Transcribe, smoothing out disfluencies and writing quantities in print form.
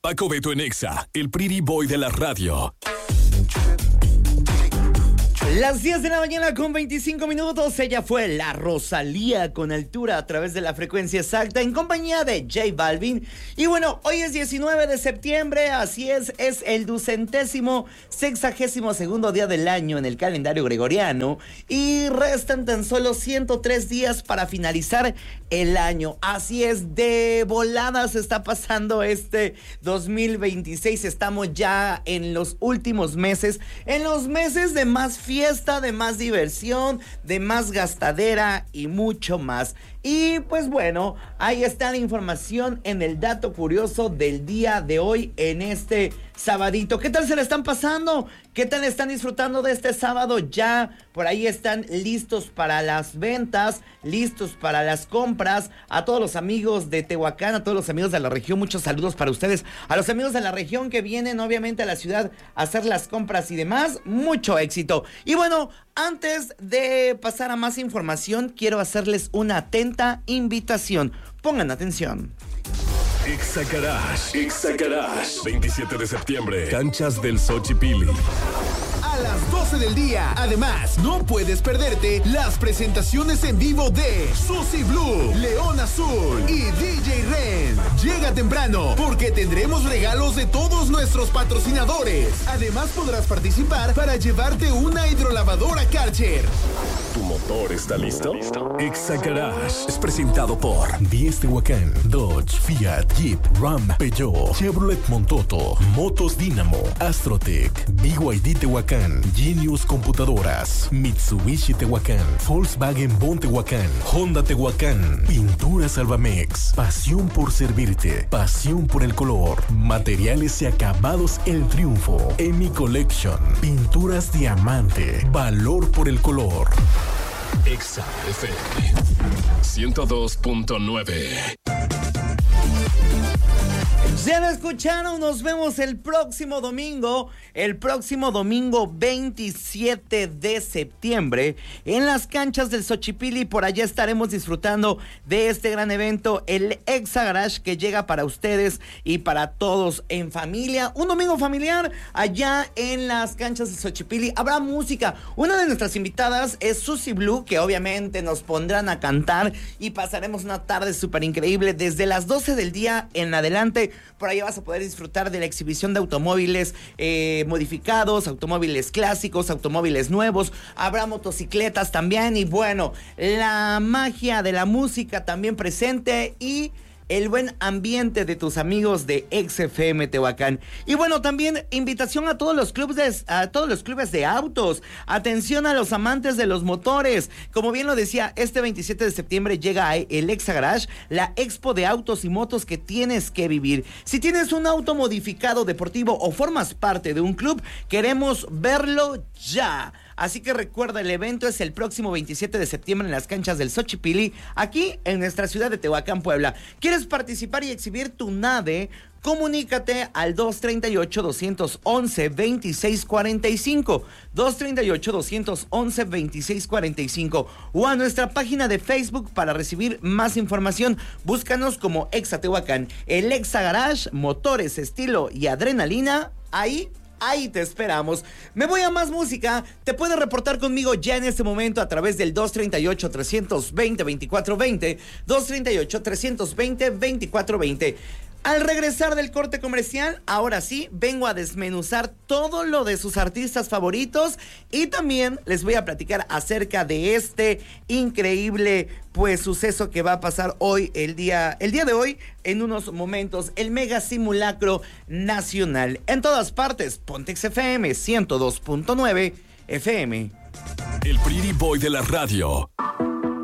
Paco Beto en Exa, el pretty boy de la radio. Las 10 de la mañana con 25 minutos, ella fue la Rosalía con altura a través de la frecuencia exacta en compañía de J Balvin. Y bueno, hoy es 19 de septiembre, así es el 262º día del año en el calendario gregoriano y restan tan solo 103 días para finalizar el año. Así es, de volada se está pasando este 2026, estamos ya en los últimos meses, en los meses de más fiesta, de más diversión, de más gastadera y mucho más. Y pues bueno, ahí está la información en el dato curioso del día de hoy en este sabadito. ¿Qué tal se le están pasando? ¿Qué tal están disfrutando de este sábado? Ya por ahí están listos para las ventas, listos para las compras. A todos los amigos de Tehuacán, a todos los amigos de la región, muchos saludos para ustedes. A los amigos de la región que vienen obviamente a la ciudad a hacer las compras y demás, mucho éxito. Y bueno, antes de pasar a más información, quiero hacerles una atenta invitación. Pongan atención. Exa Garage, 27 de septiembre, canchas del Xochipilli. A las 12 del día. Además, no puedes perderte las presentaciones en vivo de Susi Blue, León Azul y DJ Ren. Llega temprano porque tendremos regalos de todos nuestros patrocinadores. Además, podrás participar para llevarte una hidrolavadora Karcher. ¿Tu motor está listo? Exa Garage es presentado por 10 Tehuacán, Dodge, Fiat, Jeep, Ram, Peugeot, Chevrolet Montoto, Motos Dynamo, Astrotech, BYD Tehuacán, Genius Computadoras, Mitsubishi Tehuacán, Volkswagen Bon Tehuacán, Honda Tehuacán, Pinturas Albamex, pasión por servirte, pasión por el color, materiales y acabados El Triunfo, Emi Collection, pinturas diamante, valor por el color. Exa FM 102.9. Ya lo escucharon, nos vemos el próximo domingo 27 de septiembre en las canchas del Xochipilli. Por allá estaremos disfrutando de este gran evento, el Exa Garage, que llega para ustedes y para todos en familia. Un domingo familiar allá en las canchas del Xochipilli. Habrá música. Una de nuestras invitadas es Susi Blue, que obviamente nos pondrán a cantar y pasaremos una tarde súper increíble desde las 12 del día en adelante. Por allá vas a poder disfrutar de la exhibición de automóviles modificados, automóviles clásicos, automóviles nuevos. Habrá motocicletas también y bueno, la magia de la música también presente y el buen ambiente de tus amigos de XFM Tehuacán. Y bueno, también invitación a todos los clubes de autos. Atención a los amantes de los motores. Como bien lo decía, este 27 de septiembre llega el Exa Garage, la expo de autos y motos que tienes que vivir. Si tienes un auto modificado deportivo o formas parte de un club, queremos verlo ya. Así que recuerda, el evento es el próximo 27 de septiembre en las canchas del Xochipilli, aquí en nuestra ciudad de Tehuacán, Puebla. ¿Quieres participar y exhibir tu nave? Comunícate al 238-211-2645, 238-211-2645 o a nuestra página de Facebook para recibir más información. Búscanos como Exa Tehuacán, el Exa Garage, motores, estilo y adrenalina, ahí te esperamos. Me voy a más música. Te puedes reportar conmigo ya en este momento a través del 238-320-2420, 238-320-2420. Al regresar del corte comercial, ahora sí, vengo a desmenuzar todo lo de sus artistas favoritos y también les voy a platicar acerca de este increíble suceso que va a pasar hoy, el día de hoy, en unos momentos, el mega simulacro nacional. En todas partes, Pontex FM 102.9 FM. El pretty boy de la radio.